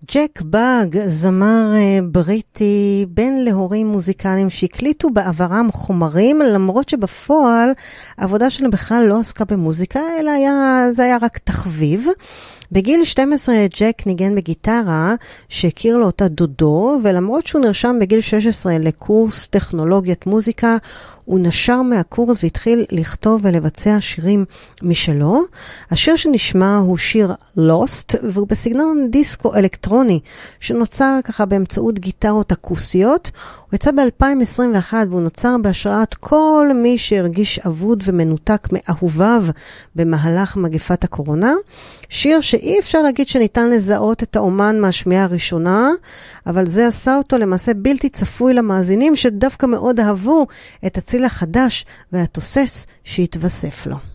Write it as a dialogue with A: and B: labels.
A: ג'ק באג, זמר בריטי, בן להורים מוזיקליים שהקליטו בעברם חומרים, למרות שבפועל העבודה שלהם בכלל לא עסקה במוזיקה, אלא זה היה רק תחביב. בגיל 12 ג'ק ניגן בגיטרה שהכיר לו אותה דודו, ולמרות שהוא נרשם בגיל 16 לקורס טכנולוגיית מוזיקה, הוא נשר מהקורס והתחיל לכתוב ולבצע שירים משלו. השיר שנשמע הוא שיר Lost, והוא בסגנון דיסקו אלקטרוני, שנוצר ככה באמצעות גיטרות אקוסיות. הוא יצא ב-2021 והוא נוצר בהשראת כל מי שהרגיש אבוד ומנותק מאהוביו במהלך מגפת הקורונה. שיר שאי אפשר להגיד שניתן לזהות את האומן מהשמיעה הראשונה, אבל זה עשה אותו למעשה בלתי צפוי למאזינים שדווקא מאוד אהבו את הציל החדש והתוסס שהתווסף לו.